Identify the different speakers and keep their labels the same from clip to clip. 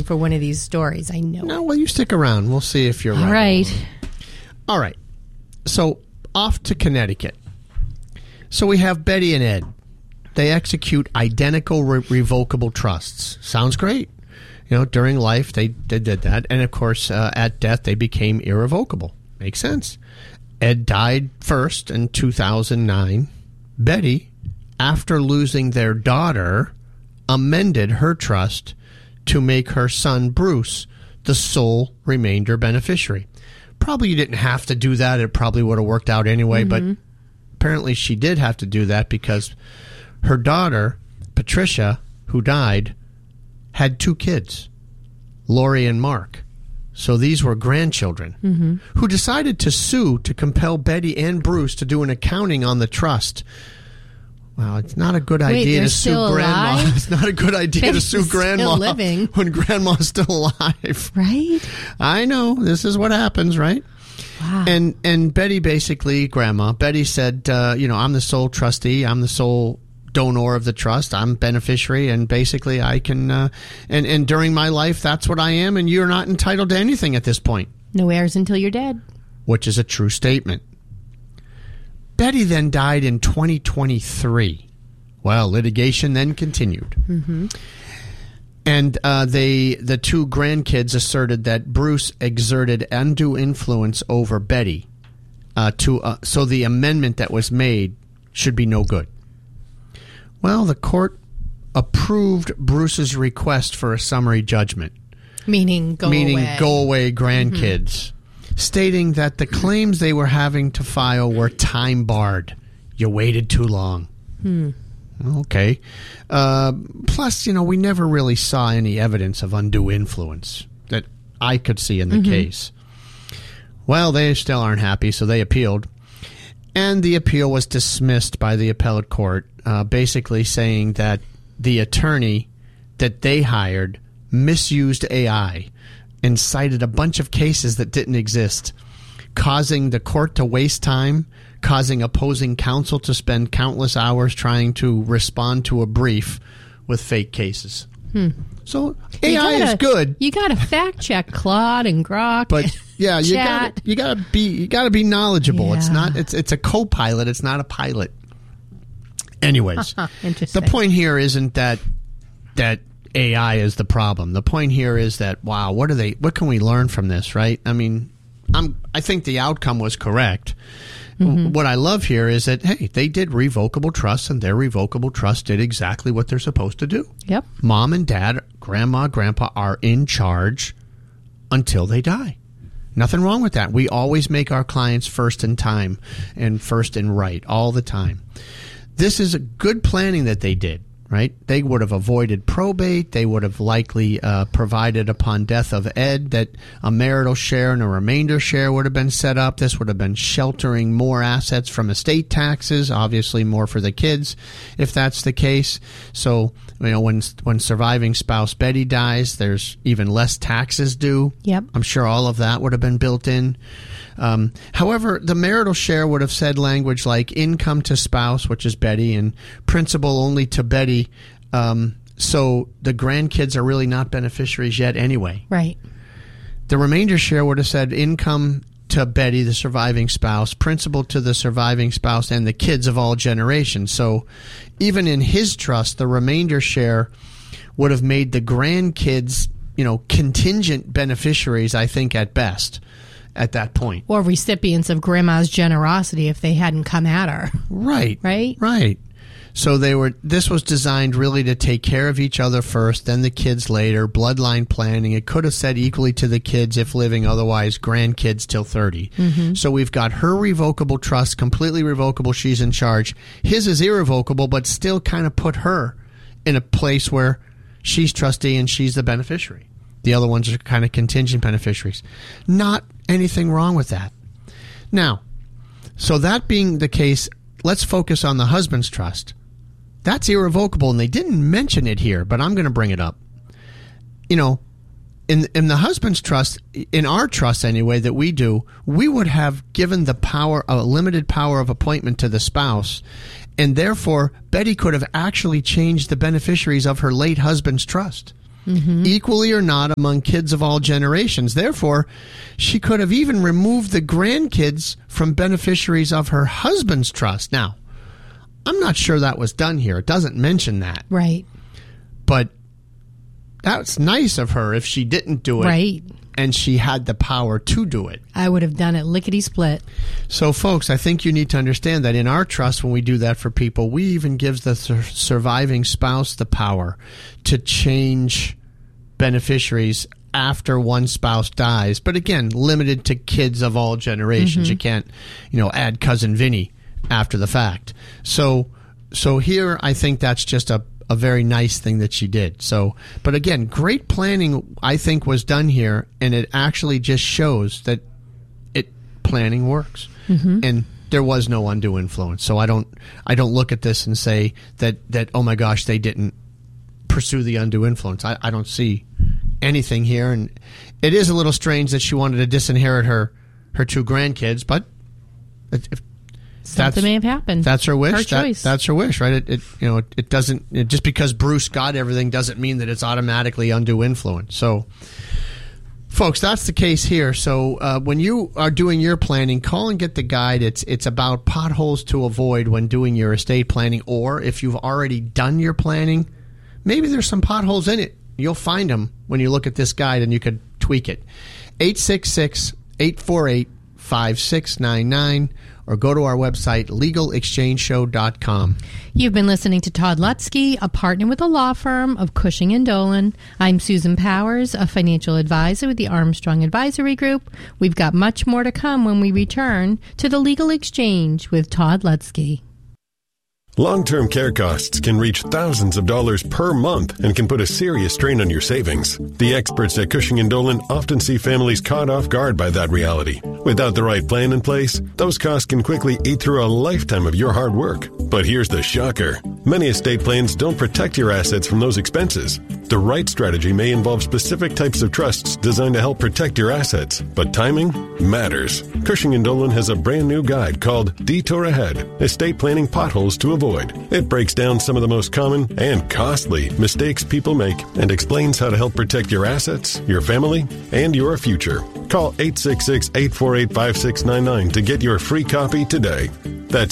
Speaker 1: for one of these stories. I know.
Speaker 2: No, well, you stick around. We'll see if you're right.
Speaker 1: All right.
Speaker 2: All right. So off to Connecticut. So we have Betty and Ed. They execute identical revocable trusts. Sounds great. During life, they did that. And, of course, at death, they became irrevocable. Makes sense. Ed died first in 2009. Betty, after losing their daughter, amended her trust to make her son, Bruce, the sole remainder beneficiary. Probably you didn't have to do that. It probably would have worked out anyway. But apparently she did have to do that because her daughter, Patricia, who died, had 2 kids, Lori and Mark. So these were grandchildren who decided to sue to compel Betty and Bruce to do an accounting on the trust. Well, it's not a good idea to sue Grandma.
Speaker 1: Alive?
Speaker 2: It's not a good idea to sue Grandma
Speaker 1: living.
Speaker 2: when Grandma's still alive.
Speaker 1: Right?
Speaker 2: I know. This is what happens, right?
Speaker 1: Wow.
Speaker 2: And Betty basically, Betty said, I'm the sole trustee. I'm the sole donor of the trust. I'm beneficiary, and basically I can, and during my life, that's what I am, and you're not entitled to anything at this point.
Speaker 1: No heirs until you're dead.
Speaker 2: Which is a true statement. Betty then died in 2023. Well, litigation then continued. And the 2 grandkids asserted that Bruce exerted undue influence over Betty, so the amendment that was made should be no good. Well, the court approved Bruce's request for a summary judgment.
Speaker 1: Meaning go away
Speaker 2: grandkids, stating that the claims they were having to file were time-barred. You waited too long. Okay. Plus, we never really saw any evidence of undue influence that I could see in the case. Well, they still aren't happy, so they appealed. And the appeal was dismissed by the appellate court, basically saying that the attorney that they hired misused AI and cited a bunch of cases that didn't exist, causing the court to waste time, causing opposing counsel to spend countless hours trying to respond to a brief with fake cases. So AI is good.
Speaker 1: You got to fact check Claude and Grok.
Speaker 2: But yeah, you gotta be knowledgeable.
Speaker 1: Yeah.
Speaker 2: It's a co-pilot. It's not a pilot. Anyways,
Speaker 1: Interesting.
Speaker 2: the point here isn't that AI is the problem. The point here is that what can we learn from this, right? I mean, I think the outcome was correct. What I love here is that, hey, they did revocable trusts, and their revocable trust did exactly what they're supposed to do.
Speaker 1: Yep.
Speaker 2: Mom and dad, grandma, grandpa are in charge until they die. Nothing wrong with that. We always make our clients first in time and first in right all the time. This is a good planning that they did, right? They would have avoided probate. They would have likely provided upon death of Ed that a marital share and a remainder share would have been set up. This would have been sheltering more assets from estate taxes, obviously more for the kids if that's the case. So, when surviving spouse Betty dies, there's even less taxes due.
Speaker 1: Yep.
Speaker 2: I'm sure all of that would have been built in. However, the marital share would have said language like income to spouse, which is Betty, and principal only to Betty. So the grandkids are really not beneficiaries yet anyway.
Speaker 1: Right.
Speaker 2: The remainder share would have said income to Betty, the surviving spouse, principal to the surviving spouse, and the kids of all generations. So even in his trust, the remainder share would have made the grandkids, contingent beneficiaries, I think, at best. At that point.
Speaker 1: Or recipients of grandma's generosity if they hadn't come at her.
Speaker 2: Right.
Speaker 1: Right?
Speaker 2: Right. So this was designed really to take care of each other first, then the kids later, bloodline planning. It could have said equally to the kids if living, otherwise grandkids till 30. So we've got her revocable trust, completely revocable, she's in charge. His is irrevocable, but still kind of put her in a place where she's trustee and she's the beneficiary. The other ones are kind of contingent beneficiaries. Not anything wrong with that. Now, so that being the case, let's focus on the husband's trust. That's irrevocable, and they didn't mention it here, but I'm going to bring it up. In the husband's trust, in our trust anyway, that we do, we would have given a limited power of appointment to the spouse, and therefore Betty could have actually changed the beneficiaries of her late husband's trust. equally or not among kids of all generations. Therefore, she could have even removed the grandkids from beneficiaries of her husband's trust. Now, I'm not sure that was done here. It doesn't mention that.
Speaker 1: Right.
Speaker 2: But that's nice of her if she didn't do it.
Speaker 1: Right.
Speaker 2: And she had the power to do it.
Speaker 1: I would have done it lickety-split.
Speaker 2: So, folks, I think you need to understand that in our trust, when we do that for people, we even give the surviving spouse the power to change beneficiaries after one spouse dies. But again, limited to kids of all generations. You can't, add Cousin Vinny after the fact. So here, I think that's just a very nice thing that she did. So, but again, great planning, I think, was done here, and it actually just shows that planning works. And there was no undue influence. So I don't look at this and say that oh my gosh, they didn't pursue the undue influence. I don't see anything here, and it is a little strange that she wanted to disinherit her two grandkids, but if
Speaker 1: something may have happened.
Speaker 2: That's her wish.
Speaker 1: Her choice.
Speaker 2: That's her wish, right? It doesn't. Just because Bruce got everything doesn't mean that it's automatically undue influence. So, folks, that's the case here. So when you are doing your planning, call and get the guide. It's about potholes to avoid when doing your estate planning, or if you've already done your planning, maybe there's some potholes in it. You'll find them when you look at this guide, and you could tweak it. 866-848-5699. Or go to our website, legalexchangeshow.com.
Speaker 1: You've been listening to Todd Lutzke, a partner with the law firm of Cushing & Dolan. I'm Susan Powers, a financial advisor with the Armstrong Advisory Group. We've got much more to come when we return to the Legal Exchange with Todd Lutzke.
Speaker 3: Long-term care costs can reach thousands of dollars per month and can put a serious strain on your savings. The experts at Cushing & Dolan often see families caught off guard by that reality. Without the right plan in place, those costs can quickly eat through a lifetime of your hard work. But here's the shocker. Many estate plans don't protect your assets from those expenses. The right strategy may involve specific types of trusts designed to help protect your assets, but timing matters. Cushing & Dolan has a brand new guide called Detour Ahead, Estate Planning Potholes to Avoid. It breaks down some of the most common and costly mistakes people make and explains how to help protect your assets, your family, and your future. Call 866-848-5699 to get your free copy today. That's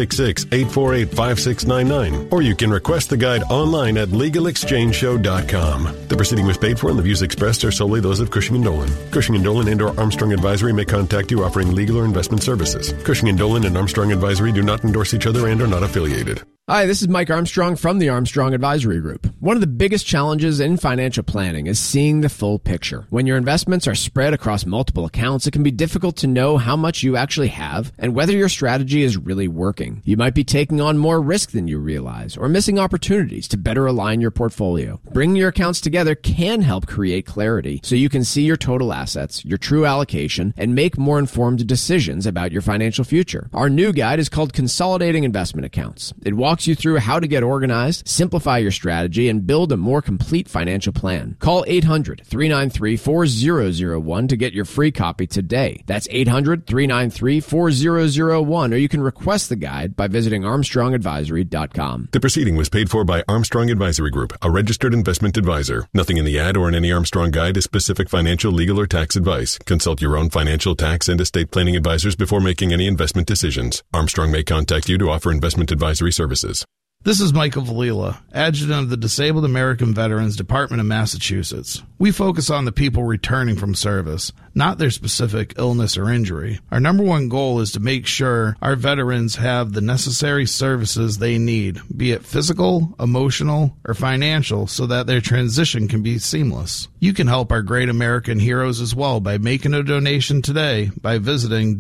Speaker 3: 866-848-5699. Or you can request the guide online at legalexchangeshow.com. The proceeding was paid for and the views expressed are solely those of Cushing & Dolan. Cushing & Dolan and or Armstrong Advisory may contact you offering legal or investment services. Cushing & Dolan and Armstrong Advisory do not endorse each other and are not affiliated.
Speaker 4: Hi, this is Mike Armstrong from the Armstrong Advisory Group. One of the biggest challenges in financial planning is seeing the full picture. When your investments are spread across multiple accounts, it can be difficult to know how much you actually have and whether your strategy is really working. You might be taking on more risk than you realize or missing opportunities to better align your portfolio. Bringing your accounts together can help create clarity so you can see your total assets, your true allocation, and make more informed decisions about your financial future. Our new guide is called Consolidating Investment Accounts. It walks you through how to get organized, simplify your strategy, and build a more complete financial plan. Call 800-393-4001 to get your free copy today. That's 800-393-4001, or you can request the guide by visiting armstrongadvisory.com.
Speaker 3: The proceeding was paid for by Armstrong Advisory Group, a registered investment advisor. Nothing in the ad or in any Armstrong guide is specific financial, legal, or tax advice. Consult your own financial, tax, and estate planning advisors before making any investment decisions. Armstrong may contact you to offer investment advisory services.
Speaker 5: This is Michael Valila, Adjutant of the Disabled American Veterans Department of Massachusetts. We focus on the people returning from service, not their specific illness or injury. Our number one goal is to make sure our veterans have the necessary services they need, be it physical, emotional, or financial, so that their transition can be seamless. You can help our great American heroes as well by making a donation today by visiting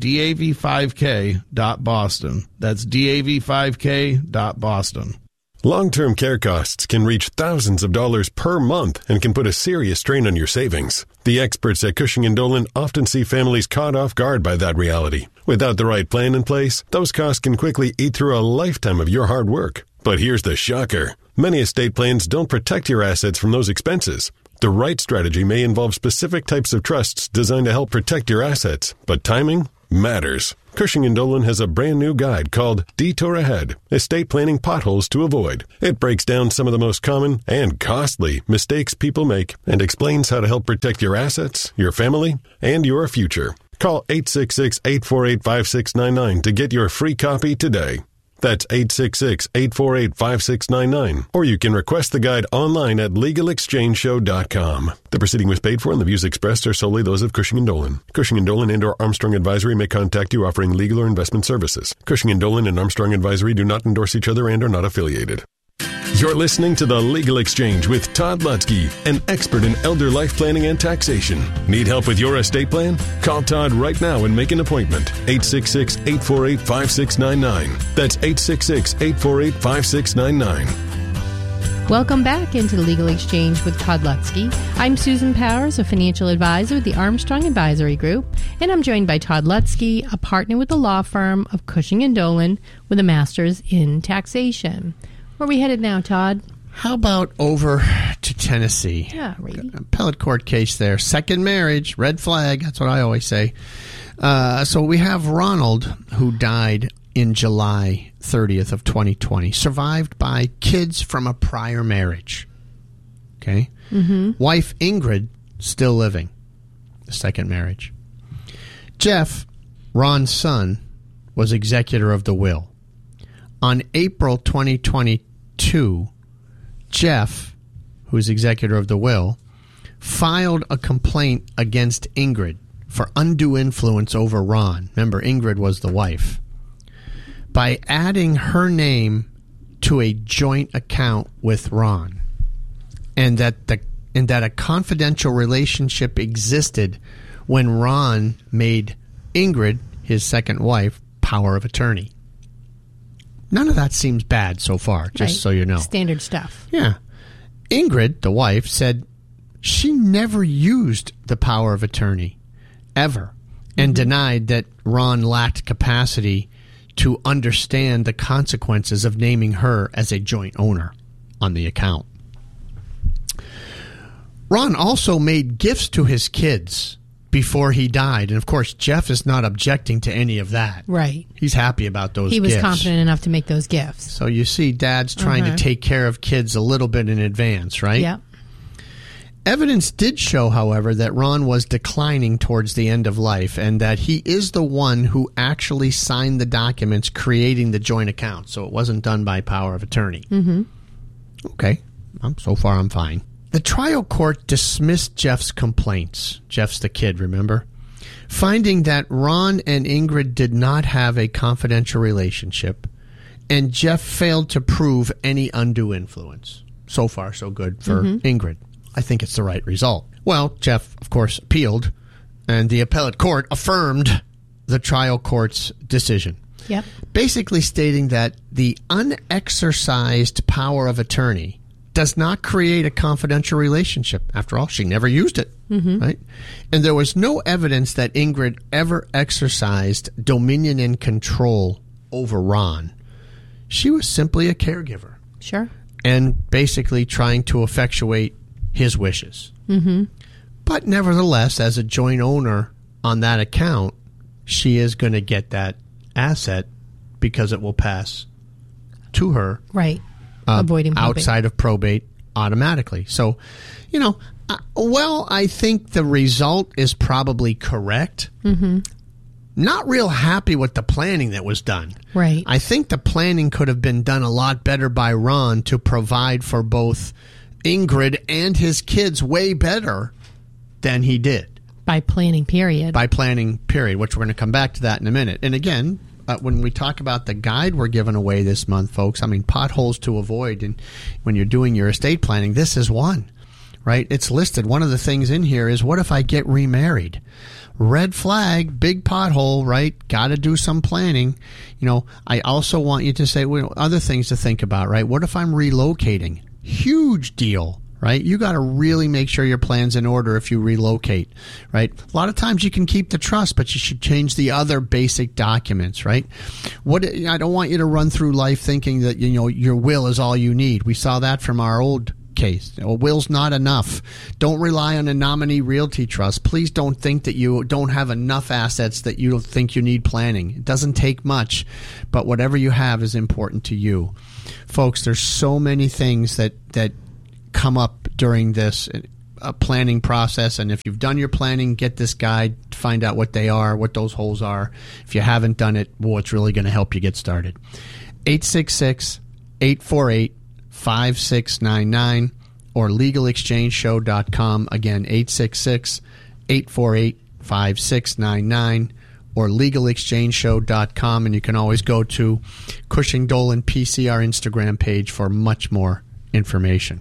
Speaker 5: dav5k.boston. That's dav5k.boston.
Speaker 3: Long-term care costs can reach thousands of dollars per month and can put a serious strain on your savings. The experts at Cushing & Dolan often see families caught off guard by that reality. Without the right plan in place, those costs can quickly eat through a lifetime of your hard work. But here's the shocker. Many estate plans don't protect your assets from those expenses. The right strategy may involve specific types of trusts designed to help protect your assets, but timing matters. Cushing & Dolan has a brand new guide called Detour Ahead, Estate Planning Potholes to Avoid. It breaks down some of the most common and costly mistakes people make and explains how to help protect your assets, your family, and your future. Call 866-848-5699 to get your free copy today. That's 866-848-5699. Or you can request the guide online at LegalExchangeShow.com. The proceeding was paid for and the views expressed are solely those of Cushing & Dolan. Cushing & Dolan and/or Armstrong Advisory may contact you offering legal or investment services. Cushing & Dolan and Armstrong Advisory do not endorse each other and are not affiliated. You're listening to The Legal Exchange with Todd Lutzke, an expert in elder life planning and taxation. Need help with your estate plan? Call Todd right now and make an appointment. 866-848-5699. That's 866-848-5699.
Speaker 1: Welcome back into the Legal Exchange with Todd Lutzke. I'm Susan Powers, a financial advisor with the Armstrong Advisory Group, and I'm joined by Todd Lutzke, a partner with the law firm of Cushing & Dolan with a master's in taxation. Where are we headed now, Todd?
Speaker 2: How about over to Tennessee?
Speaker 1: Yeah, Rady.
Speaker 2: Appellate court case there. Second marriage, red flag. That's what I always say. So we have Ronald, who died in July 30th of 2020, survived by kids from a prior marriage. Okay? Mm-hmm. Wife Ingrid, still living. The second marriage. Jeff, Ron's son, was executor of the will. On April 2022, Jeff, who is executor of the will, filed a complaint against Ingrid for undue influence over Ron. Remember, Ingrid was the wife. By adding her name to a joint account with Ron, and that a confidential relationship existed when Ron made Ingrid, his second wife, power of attorney. None of that seems bad so far, just so you know.
Speaker 1: Standard stuff.
Speaker 2: Yeah. Ingrid, the wife, said she never used the power of attorney, ever, and denied that Ron lacked capacity to understand the consequences of naming her as a joint owner on the account. Ron also made gifts to his kids before he died. And, of course, Jeff is not objecting to any of that.
Speaker 1: Right.
Speaker 2: He's happy about those gifts.
Speaker 1: He was confident enough to make those gifts.
Speaker 2: So you see Dad's trying to take care of kids a little bit in advance, right?
Speaker 1: Yeah.
Speaker 2: Evidence did show, however, that Ron was declining towards the end of life and that he is the one who actually signed the documents creating the joint account. So it wasn't done by power of attorney. Mm-hmm. Okay. So far, I'm fine. The trial court dismissed Jeff's complaints. Jeff's the kid, remember? Finding that Ron and Ingrid did not have a confidential relationship, and Jeff failed to prove any undue influence. So far, so good for Ingrid. I think it's the right result. Well, Jeff, of course, appealed, and the appellate court affirmed the trial court's decision.
Speaker 1: Yep. Basically
Speaker 2: stating that the unexercised power of attorney does not create a confidential relationship. After all, she never used it, right? And there was no evidence that Ingrid ever exercised dominion and control over Ron. She was simply a caregiver.
Speaker 1: Sure.
Speaker 2: And basically trying to effectuate his wishes. Mm-hmm. But nevertheless, as a joint owner on that account, she is going to get that asset because it will pass to her.
Speaker 1: Right. Avoiding probate.
Speaker 2: Outside of probate automatically. So, you know, I think the result is probably correct. Mm-hmm. Not real happy with the planning that was done.
Speaker 1: Right.
Speaker 2: I think the planning could have been done a lot better by Ron to provide for both Ingrid and his kids way better than he did.
Speaker 1: By planning, period.
Speaker 2: By planning, period, which we're going to come back to that in a minute. And again, when we talk about the guide we're giving away this month, folks, I mean, potholes to avoid. And when you're doing your estate planning, this is one, right? It's listed. One of the things in here is, what if I get remarried? Red flag, big pothole, right? Got to do some planning. You know, I also want you to say, well, other things to think about, right? What if I'm relocating? Huge deal, right? You got to really make sure your plan's in order if you relocate, right? A lot of times you can keep the trust, but you should change the other basic documents, right? I don't want you to run through life thinking that, you know, your will is all you need. We saw that from our old case. A will's not enough. Don't rely on a nominee realty trust. Please don't think that you don't have enough assets that you don't think you need planning. It doesn't take much, but whatever you have is important to you. Folks, there's so many things that come up during this planning process, and if you've done your planning, get this guide, find out what they are, what those holes are. If you haven't done it, well, it's really going to help you get started. 866-848-5699 or legalexchangeshow.com. Again, 866-848-5699 or legalexchangeshow.com. And you can always go to Cushing Dolan PCR Instagram page for much more information.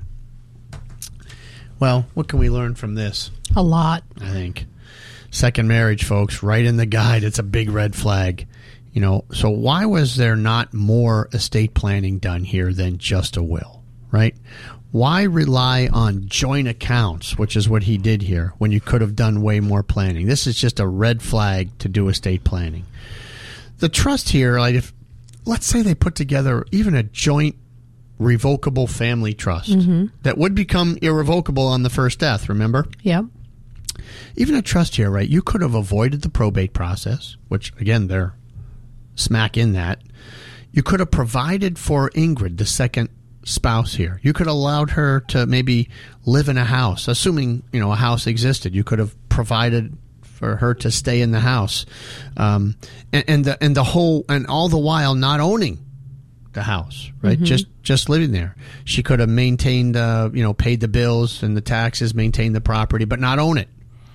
Speaker 2: Well, what can we learn from this?
Speaker 1: A lot.
Speaker 2: I think. Second marriage, folks, right in the guide. It's a big red flag. So why was there not more estate planning done here than just a will, right? Why rely on joint accounts, which is what he did here, when you could have done way more planning? This is just a red flag to do estate planning. The trust here, like let's say they put together even a joint revocable family trust that would become irrevocable on the first death, remember?
Speaker 1: Yep.
Speaker 2: Even a trust here, right? You could have avoided the probate process, which, again, they're smack in that. You could have provided for Ingrid, the second spouse here. You could have allowed her to maybe live in a house, assuming, a house existed. You could have provided for her to stay in the house. And all the while not owning the house, right? Just living there. She could have maintained, paid the bills and the taxes, maintained the property, but not own it.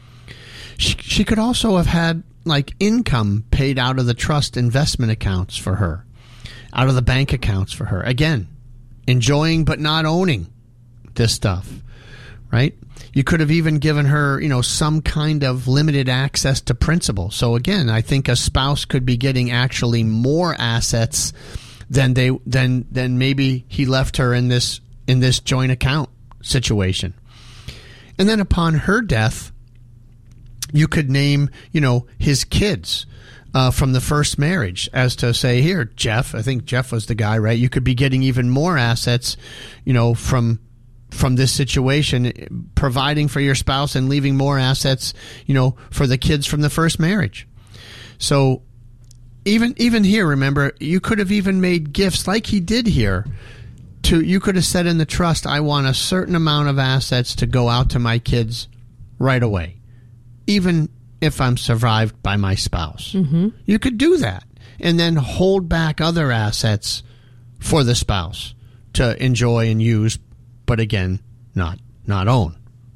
Speaker 2: She could also have had income paid out of the trust investment accounts for her, out of the bank accounts for her. Again, enjoying but not owning this stuff, right? You could have even given her, some kind of limited access to principal. So again, I think a spouse could be getting actually more assets than maybe he left her in this joint account situation. And then upon her death, you could name, his kids from the first marriage as to say, here, Jeff, I think Jeff was the guy, right? You could be getting even more assets, from this situation, providing for your spouse and leaving more assets, for the kids from the first marriage. So even here, remember, you could have even made gifts like he did here. You could have said in the trust, I want a certain amount of assets to go out to my kids right away, even if I'm survived by my spouse. You could do that and then hold back other assets for the spouse to enjoy and use, but again, not own.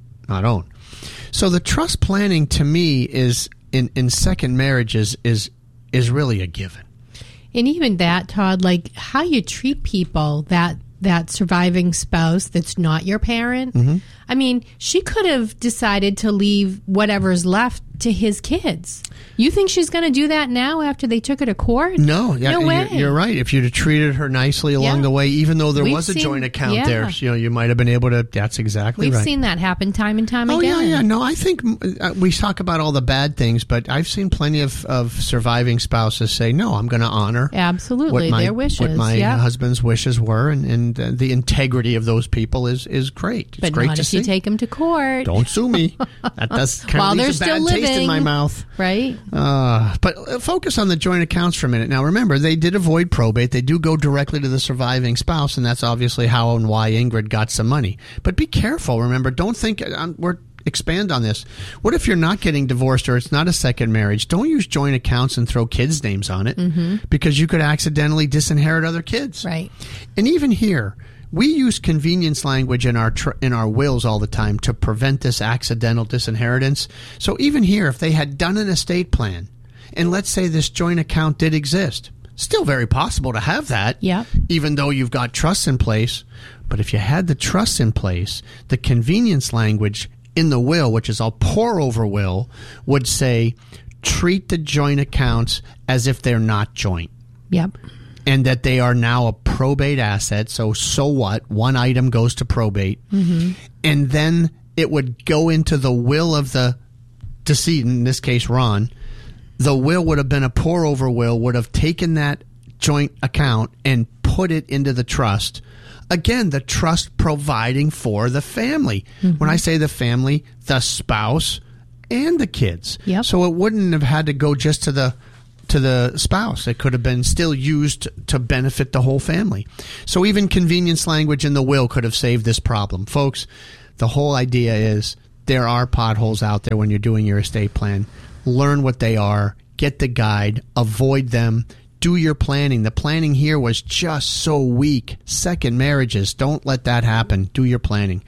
Speaker 2: So the trust planning to me is in second marriages is really a given.
Speaker 1: And even that, Todd, how you treat people, that surviving spouse that's not your parent. I mean, she could have decided to leave whatever's left to his kids. You think she's going to do that now after they took her to court?
Speaker 2: No.
Speaker 1: No way.
Speaker 2: You're right. If you'd have treated her nicely along the way, even though there was a joint account there, you might have been able to. That's exactly right.
Speaker 1: We've seen that happen time and time again.
Speaker 2: Yeah. No, I think we talk about all the bad things, but I've seen plenty of surviving spouses say, no, I'm going to honor
Speaker 1: their wishes.
Speaker 2: What my husband's wishes were, and the integrity of those people is great. It's
Speaker 1: but
Speaker 2: great
Speaker 1: not
Speaker 2: to
Speaker 1: if
Speaker 2: see.
Speaker 1: you take them to court.
Speaker 2: Don't sue me. That does kind of leave a bad taste in my mouth.
Speaker 1: Right.
Speaker 2: But focus on the joint accounts for a minute. Now, remember, they did avoid probate. They do go directly to the surviving spouse, and that's obviously how and why Ingrid got some money. But be careful. Remember, don't think expand on this. What if you're not getting divorced or it's not a second marriage? Don't use joint accounts and throw kids' names on it because you could accidentally disinherit other kids.
Speaker 1: Right.
Speaker 2: And even here, we use convenience language in our wills all the time to prevent this accidental disinheritance. So even here, if they had done an estate plan, and let's say this joint account did exist, still very possible to have that, even though you've got trusts in place. But if you had the trusts in place, the convenience language in the will, which is a pour-over will, would say, treat the joint accounts as if they're not joint.
Speaker 1: Yep.
Speaker 2: And that they are now a probate asset. So what? One item goes to probate. And then it would go into the will of the decedent, in this case, Ron. The will would have been a pour-over will, would have taken that joint account and put it into the trust. Again, the trust providing for the family. When I say the family, the spouse and the kids.
Speaker 1: Yep.
Speaker 2: So it wouldn't have had to go just to the spouse. It could have been still used to benefit the whole family. So even convenience language in the will could have saved this problem. Folks, the whole idea is there are potholes out there when you're doing your estate plan. Learn what they are. Get the guide. Avoid them. Do your planning. The planning here was just so weak. Second marriages, don't let that happen. Do your planning.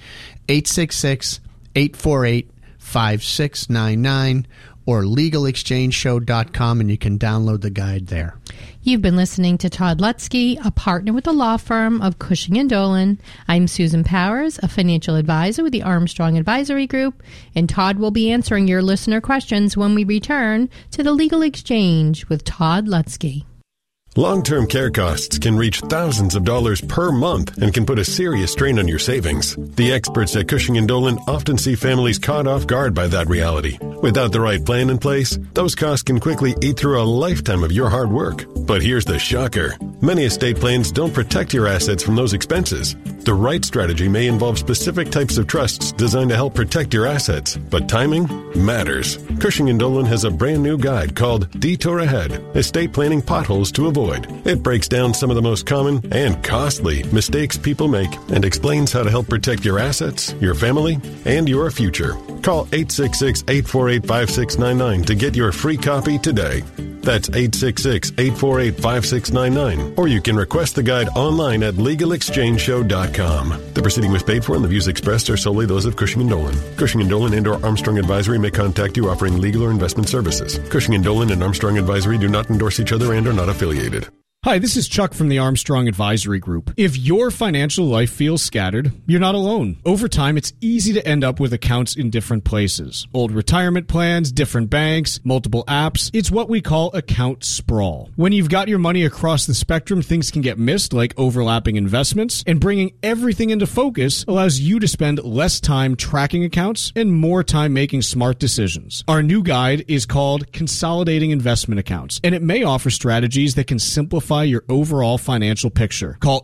Speaker 2: 866-848-5699 or legalexchangeshow.com, and you can download the guide there.
Speaker 1: You've been listening to Todd Lutzke, a partner with the law firm of Cushing & Dolan. I'm Susan Powers, a financial advisor with the Armstrong Advisory Group, and Todd will be answering your listener questions when we return to the Legal Exchange with Todd Lutzke.
Speaker 3: Long-term care costs can reach thousands of dollars per month and can put a serious strain on your savings. The experts at Cushing & Dolan often see families caught off guard by that reality. Without the right plan in place, those costs can quickly eat through a lifetime of your hard work. But here's the shocker. Many estate plans don't protect your assets from those expenses. The right strategy may involve specific types of trusts designed to help protect your assets, but timing matters. Cushing & Dolan has a brand new guide called Detour Ahead, Estate Planning Potholes to Avoid. It breaks down some of the most common and costly mistakes people make and explains how to help protect your assets, your family, and your future. Call 866-848-5699 to get your free copy today. That's 866-848-5699. Or you can request the guide online at legalexchangeshow.com. The proceeding was paid for and the views expressed are solely those of Cushing & Dolan. Cushing & Dolan and or Armstrong Advisory may contact you offering legal or investment services. Cushing & Dolan and Armstrong Advisory do not endorse each other and are not affiliated.
Speaker 6: Hi, this is Chuck from the Armstrong Advisory Group. If your financial life feels scattered, you're not alone. Over time, it's easy to end up with accounts in different places. Old retirement plans, different banks, multiple apps. It's what we call account sprawl. When you've got your money across the spectrum, things can get missed, like overlapping investments, and bringing everything into focus allows you to spend less time tracking accounts and more time making smart decisions. Our new guide is called Consolidating Investment Accounts, and it may offer strategies that can simplify your overall financial picture. Call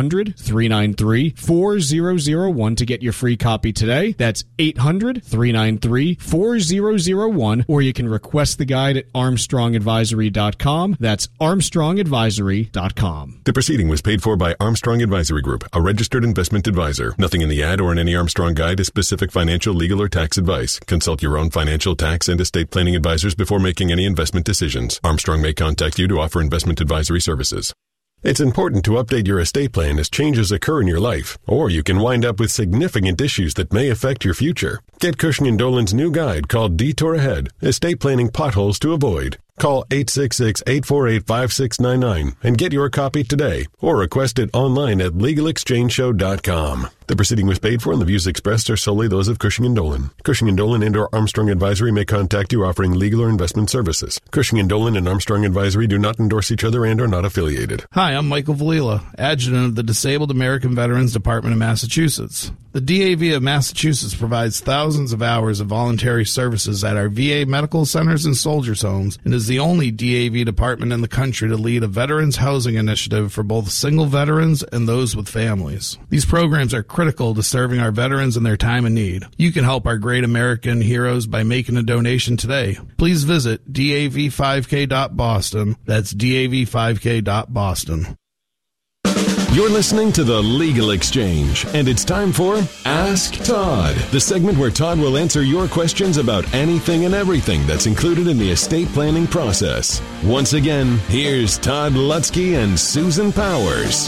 Speaker 6: 800-393-4001 to get your free copy today. That's 800-393-4001, or you can request the guide at armstrongadvisory.com. That's armstrongadvisory.com.
Speaker 3: The proceeding was paid for by Armstrong Advisory Group, a registered investment advisor. Nothing in the ad or in any Armstrong guide is specific financial, legal, or tax advice. Consult your own financial, tax, and estate planning advisors before making any investment decisions. Armstrong may contact you to offer investment advisory services. It's important to update your estate plan as changes occur in your life, or you can wind up with significant issues that may affect your future. Get Cushing & Dolan's new guide called Detour Ahead, Estate Planning Potholes to Avoid. Call 866-848-5699 and get your copy today, or request it online at legalexchangeshow.com. The proceeding was paid for and the views expressed are solely those of Cushing & Dolan. Cushing & Dolan and or Armstrong Advisory may contact you offering legal or investment services. Cushing & Dolan and Armstrong Advisory do not endorse each other and are not affiliated.
Speaker 5: Hi, I'm Michael Valila, Adjutant of the Disabled American Veterans Department of Massachusetts. The DAV of Massachusetts provides thousands of hours of voluntary services at our VA medical centers and soldiers' homes and is the only DAV department in the country to lead a veterans housing initiative for both single veterans and those with families. These programs are critical to serving our veterans in their time of need. You can help our great American heroes by making a donation today. Please visit dav5k.boston. That's dav5k.boston.
Speaker 3: You're listening to The Legal Exchange, and it's time for Ask Todd, the segment where Todd will answer your questions about anything and everything that's included in the estate planning process. Once again, here's Todd Lutzke and Susan Powers.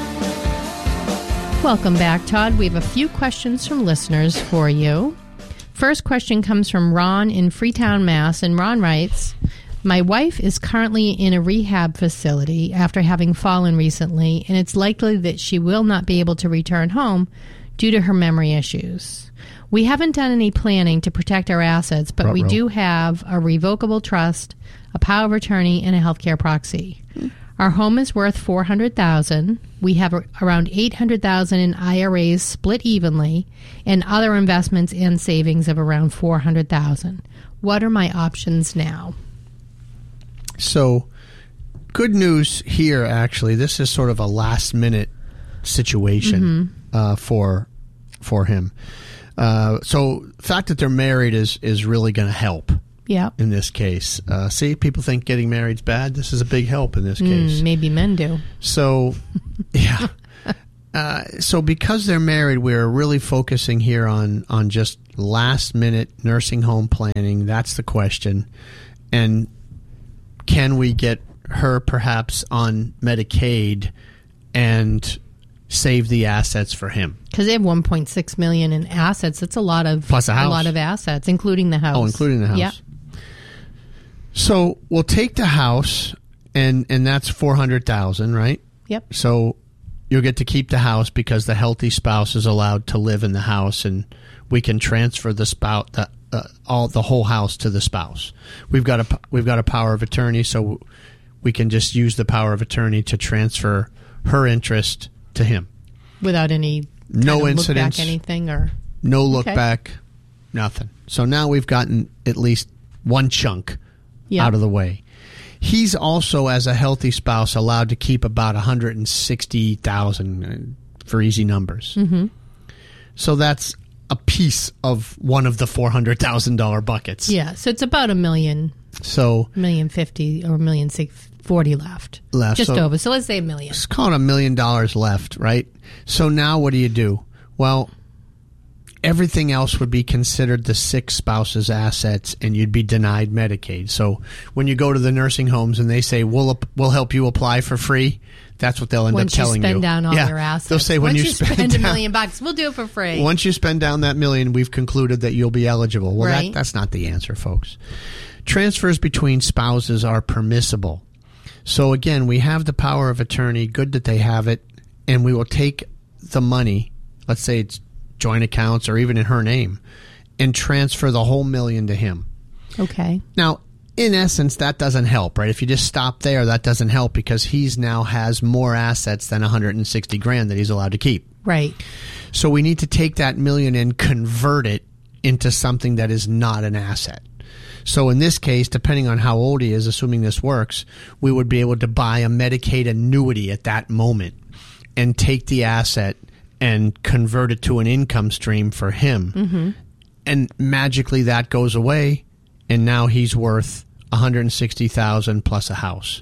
Speaker 1: Welcome back, Todd. We have a few questions from listeners for you. First question comes from Ron in Freetown, Mass., and Ron writes, my wife is currently in a rehab facility after having fallen recently, and it's likely that she will not be able to return home due to her memory issues. We haven't done any planning to protect our assets, but we do have a revocable trust, a power of attorney, and a healthcare proxy. Our home is worth $400,000. We have around $800,000 in IRAs split evenly, and other investments and savings of around $400,000. What are my options now?
Speaker 2: So good news here, actually. This is sort of a last-minute situation for him. So the fact that they're married is really going to help.
Speaker 1: Yeah.
Speaker 2: In this case. See, people think getting married's bad. This is a big help in this case.
Speaker 1: Maybe men do.
Speaker 2: So, yeah. So because they're married, we're really focusing here on just last-minute nursing home planning. That's the question. And can we get her perhaps on Medicaid and save the assets for him?
Speaker 1: Because they have $1.6 million in assets. That's a lot of
Speaker 2: plus a house.
Speaker 1: A lot of assets, including the house.
Speaker 2: Oh, including the house.
Speaker 1: Yep.
Speaker 2: So we'll take the house, and that's $400,000, right?
Speaker 1: Yep.
Speaker 2: So you'll get to keep the house because the healthy spouse is allowed to live in the house, and we can transfer the spouse, the whole house to the spouse. We've got a power of attorney, so we can just use the power of attorney to transfer her interest to him
Speaker 1: without any
Speaker 2: no incidents,
Speaker 1: look back, anything, or
Speaker 2: no look back, nothing. So now we've gotten at least one chunk out of the way. He's also, as a healthy spouse, allowed to keep about $160,000 for easy numbers. Mm-hmm. So that's a piece of one of the $400,000 buckets.
Speaker 1: Yeah, so it's about $1 million.
Speaker 2: So
Speaker 1: $1,050,000 or $1,040,000 left. Just over. So let's say $1 million.
Speaker 2: Let's call it $1 million left, right? So now what do? Well, everything else would be considered the sick spouse's assets, and you'd be denied Medicaid. So when you go to the nursing homes and they say, we'll help you apply for free, that's what they'll end up telling you.
Speaker 1: Once you spend down all your assets.
Speaker 2: They'll say
Speaker 1: once you spend $1 million, we'll do it for free.
Speaker 2: Once you spend down that $1 million, we've concluded that you'll be eligible. Well,
Speaker 1: right.
Speaker 2: That's not the answer, folks. Transfers between spouses are permissible. So again, we have the power of attorney, good that they have it, and we will take the money, let's say it's joint accounts or even in her name, and transfer the whole $1 million to him.
Speaker 1: Okay.
Speaker 2: Now, in essence, that doesn't help, right? If you just stop there, that doesn't help because he's now has more assets than $160,000 that he's allowed to keep.
Speaker 1: Right.
Speaker 2: So we need to take that $1 million and convert it into something that is not an asset. So in this case, depending on how old he is, assuming this works, we would be able to buy a Medicaid annuity at that moment and take the asset and convert it to an income stream for him. Mm-hmm. And magically that goes away, and now he's worth $160,000 plus a house.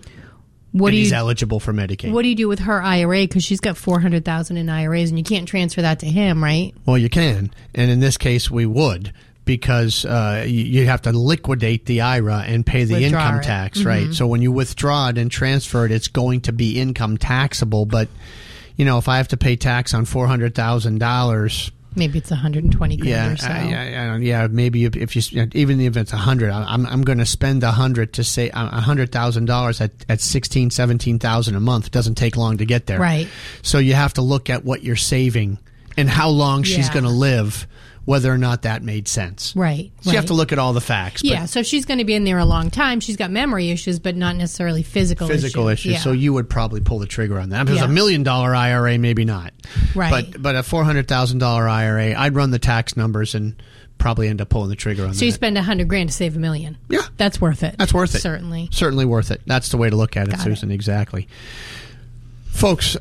Speaker 2: He's eligible for Medicaid.
Speaker 1: What do you do with her IRA? Because she's got $400,000 in IRAs, and you can't transfer that to him, right?
Speaker 2: Well, you can, and in this case, we would, because you have to liquidate the IRA and pay the income tax, mm-hmm. right? So when you withdraw it and transfer it, it's going to be income taxable. But if I have to pay tax on $400,000.
Speaker 1: Maybe it's $120,000 or so.
Speaker 2: Yeah. Maybe if you even if it's $100,000, I'm going to spend $100,000 to say $100,000 at $16,000, $17,000 a month. It doesn't take long to get there,
Speaker 1: right? So
Speaker 2: you have to look at what you're saving and how long she's going to live, whether or not that made sense.
Speaker 1: Right.
Speaker 2: So you have to look at all the facts.
Speaker 1: Yeah. So if she's going to be in there a long time, she's got memory issues, but not necessarily physical issues.
Speaker 2: Yeah. So you would probably pull the trigger on that. If it was $1 million IRA, maybe not.
Speaker 1: Right.
Speaker 2: But a $400,000 IRA, I'd run the tax numbers and probably end up pulling the trigger on that.
Speaker 1: So you spend $100,000 to save $1 million.
Speaker 2: Yeah.
Speaker 1: That's worth it.
Speaker 2: That's worth it.
Speaker 1: Certainly
Speaker 2: worth it. That's the way to look at it, Susan. Exactly. Folks,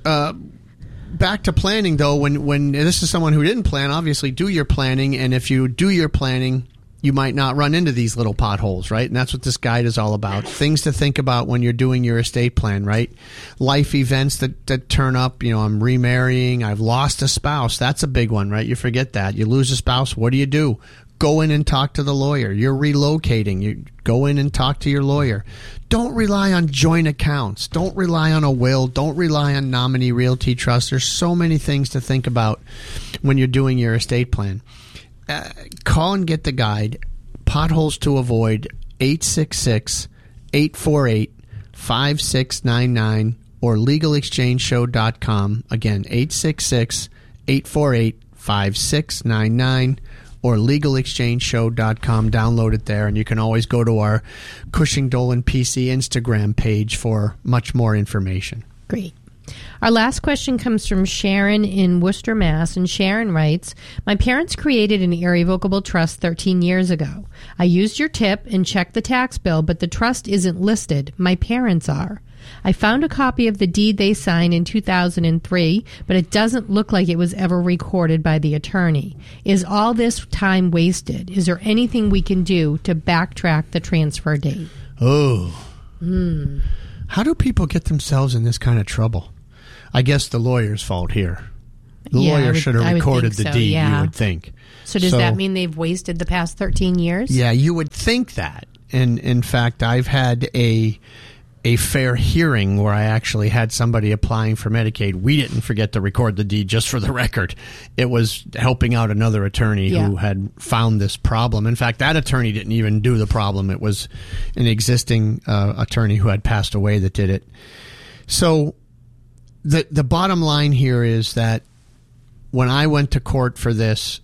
Speaker 2: back to planning, though. When this is someone who didn't plan, obviously do your planning, and if you do your planning, you might not run into these little potholes, right? And that's what this guide is all about. Things to think about when you're doing your estate plan, right? Life events that turn up. I'm remarrying. I've lost a spouse. That's a big one, right? You forget that. You lose a spouse. What do? Go in and talk to the lawyer. You're relocating. You go in and talk to your lawyer. Don't rely on joint accounts. Don't rely on a will. Don't rely on nominee realty trust. There's so many things to think about when you're doing your estate plan. Call and get the guide, Potholes to Avoid, 866-848-5699 or LegalExchangeShow.com. Again, 866-848-5699. or LegalExchangeShow.com. Download it there, and you can always go to our Cushing Dolan PC Instagram page for much more information.
Speaker 1: Great. Our last question comes from Sharon in Worcester, Mass. And Sharon writes, my parents created an irrevocable trust 13 years ago. I used your tip and checked the tax bill, but the trust isn't listed. My parents are. I found a copy of the deed they signed in 2003, but it doesn't look like it was ever recorded by the attorney. Is all this time wasted? Is there anything we can do to backtrack the transfer date?
Speaker 2: Oh. How do people get themselves in this kind of trouble? I guess the lawyer's fault here. The lawyer should have recorded the deed, you would think.
Speaker 1: So does that mean they've wasted the past 13 years?
Speaker 2: Yeah, you would think that. And in fact, I've had a fair hearing where I actually had somebody applying for Medicaid. We didn't forget to record the deed, just for the record. It was helping out another attorney who had found this problem. In fact, that attorney didn't even do the problem. It was an existing attorney who had passed away that did it. So the bottom line here is that when I went to court for this,